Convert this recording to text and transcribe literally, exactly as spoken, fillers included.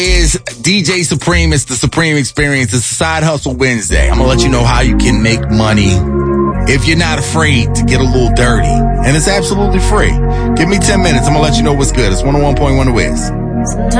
Is D J Supreme. It's the Supreme Experience. It's Side Hustle Wednesday. I'm going to let you know how you can make money if you're not afraid to get a little dirty. And it's absolutely free. Give me ten minutes. I'm going to let you know what's good. It's one oh one point one The Wiz.